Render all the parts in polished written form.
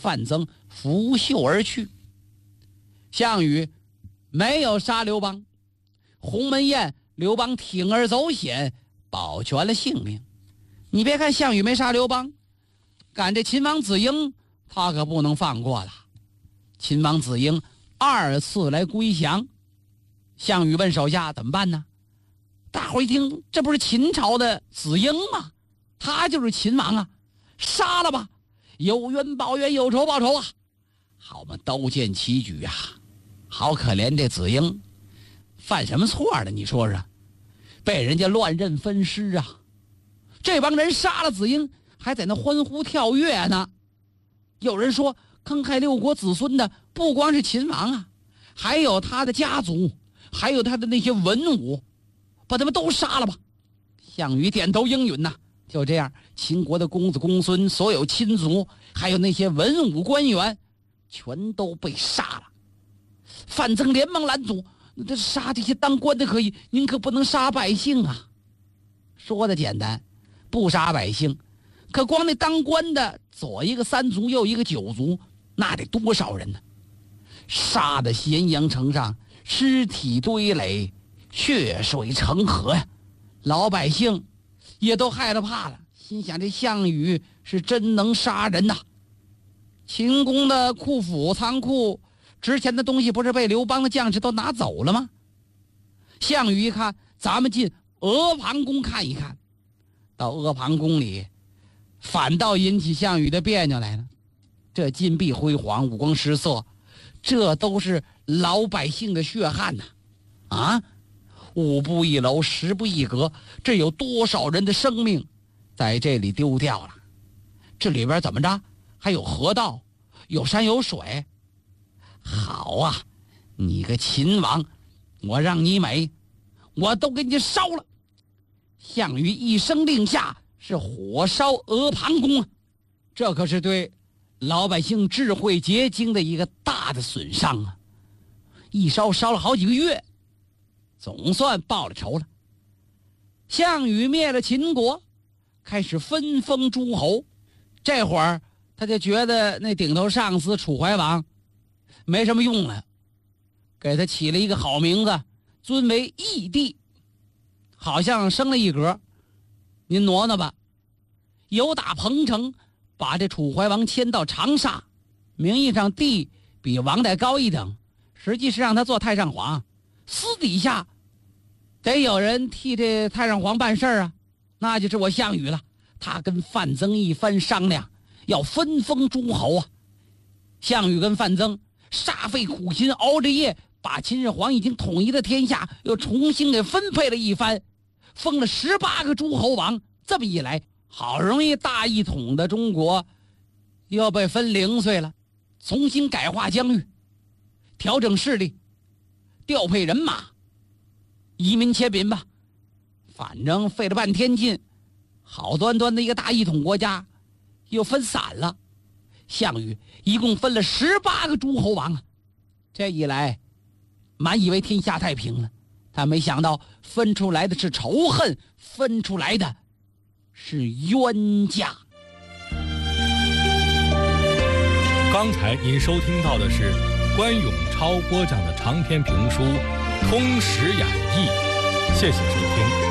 范增拂袖而去。项羽没有杀刘邦，鸿门宴刘邦铤而走险，保全了性命。你别看项羽没杀刘邦，赶这秦王子婴他可不能放过了。秦王子婴2次来归降，项羽问手下怎么办呢？大伙一听，这不是秦朝的子婴吗？他就是秦王啊，杀了吧，有冤报冤，有仇报仇啊。好嘛，刀剑齐举啊，好可怜这子婴，犯什么错了？你说说，被人家乱刃分尸啊！这帮人杀了子婴，还在那欢呼跳跃呢。有人说，坑害6国子孙的不光是秦王啊，还有他的家族，还有他的那些文武，把他们都杀了吧。项羽点头应允呐。就这样，秦国的公子公孙，所有亲族，还有那些文武官员，全都被杀了。范增连忙拦阻，这杀这些当官的可以，您可不能杀百姓啊。说的简单，不杀百姓，可光那当官的，左一个3族，右一个9族，那得多少人呢？杀的咸阳城上尸体堆垒，血水成河呀！老百姓也都害了怕了，心想这项羽是真能杀人呐。秦宫的库府仓库值钱的东西不是被刘邦的将士都拿走了吗？项羽一看，咱们进阿房宫看一看。到阿房宫里，反倒引起项羽的别扭来了。这金碧辉煌，五光十色，这都是老百姓的血汗呐！啊，5步1楼，10步1阁，这有多少人的生命在这里丢掉了？这里边怎么着？还有河道，有山有水。好啊，你个秦王，我让你美，我都给你烧了。项羽一声令下，是火烧阿房宫啊！这可是对老百姓智慧结晶的一个大的损伤啊！一烧了好几个月，总算报了仇了。项羽灭了秦国，开始分封诸侯。这会儿他就觉得那顶头上司楚怀王没什么用了，给他起了一个好名字，尊为义帝，好像升了一格。您挪挪吧，由打彭城把这楚怀王迁到长沙，名义上帝比王再高一等，实际是让他做太上皇，私底下得有人替这太上皇办事啊，那就是我项羽了。他跟范增一番商量，要分封诸侯啊。项羽跟范增煞费苦心，熬着夜把秦始皇已经统一的天下又重新给分配了一番，封了18个诸侯王。这么一来，好容易大一统的中国又被分零碎了，重新改划疆域，调整势力，调配人马，移民迁民吧。反正费了半天劲，好端端的一个大一统国家又分散了。项羽一共分了18个诸侯王啊！这一来，满以为天下太平了，他没想到分出来的是仇恨，分出来的是冤家。 刚才您收听到的是关永超播讲的长篇评书《通史演义》，谢谢收听。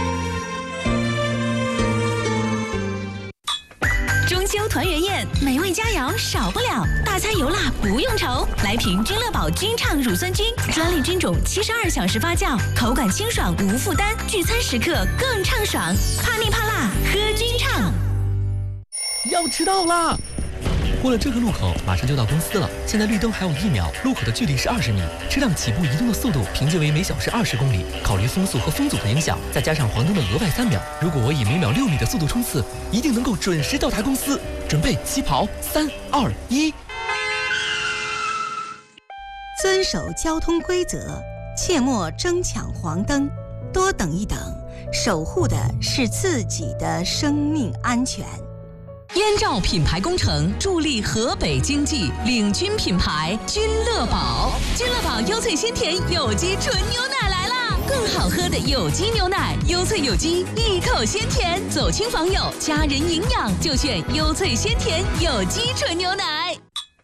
中秋团圆宴，美味佳肴少不了，大餐油辣不用愁，来瓶君乐宝君畅乳酸菌，专利菌种，72小时发酵，口感清爽无负担，聚餐时刻更畅爽。怕腻怕辣，喝君畅。 要迟到啦！过了这个路口，马上就到公司了。现在绿灯还有1秒，路口的距离是20米，车辆起步移动的速度凭借为每小时20公里。考虑风速和风阻的影响，再加上黄灯的额外3秒，如果我以每秒6米的速度冲刺，一定能够准时到达公司。准备起跑，3、2、1。 遵守交通规则，切莫争抢黄灯，多等一等，守护的是自己的生命安全。 燕赵品牌工程助力河北经济，领军品牌君乐宝。君乐宝优萃鲜甜有机纯牛奶来啦！更好喝的有机牛奶，优萃有机，一口鲜甜，走亲访友，家人营养就选优萃鲜甜有机纯牛奶。